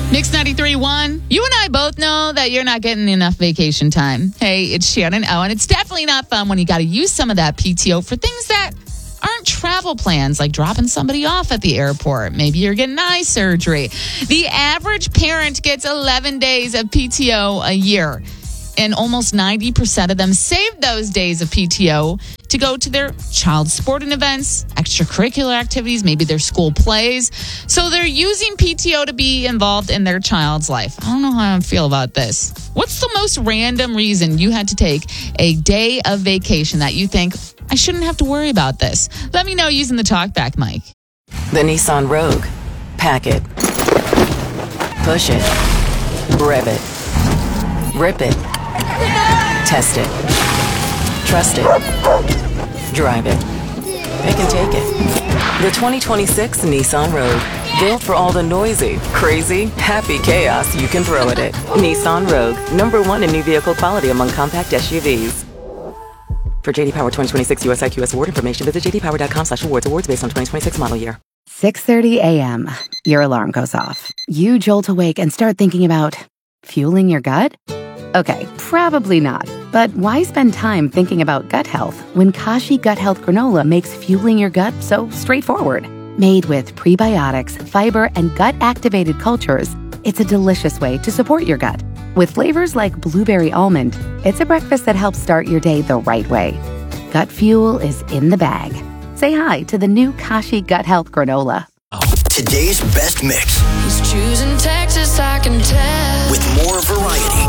Mix 93.1. You and I both know that you're not getting enough vacation time. Hey, it's Shannon O, and it's definitely not fun when you got to use some of that PTO for things that aren't travel plans, like dropping somebody off at the airport. Maybe you're getting eye surgery. The average parent gets 11 days of PTO a year, and almost 90% of them save those days of PTO to go to their child's sporting events, extracurricular activities, maybe their school plays. So they're using PTO to be involved in their child's life. I don't know how I feel about this. What's the most random reason you had to take a day of vacation that you think, I shouldn't have to worry about this? Let me know using the TalkBack mic. The Nissan Rogue. Pack it. Push it. Rev it. Rip it. Test it. Trust it. Drive it. Pick and take it. The 2026 Nissan Rogue. Built for all the noisy, crazy, happy chaos you can throw at it. Nissan Rogue. #1 in new vehicle quality among compact SUVs. For JD Power 2026 US IQS award information, visit jdpower.com/awards. Awards based on 2026 model year. 6:30 a.m. Your alarm goes off. You jolt awake and start thinking about fueling your gut? Okay, probably not. But why spend time thinking about gut health when Kashi Gut Health Granola makes fueling your gut so straightforward? Made with prebiotics, fiber, and gut-activated cultures, it's a delicious way to support your gut. With flavors like blueberry almond, it's a breakfast that helps start your day the right way. Gut fuel is in the bag. Say hi to the new Kashi Gut Health Granola. Today's best mix. He's choosing Texas, I can tell. With more variety.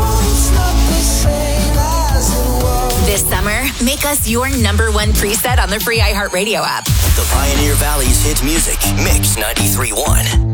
This summer, make us your #1 preset on the free iHeartRadio app. The Pioneer Valley's hit music. Mix 93.1.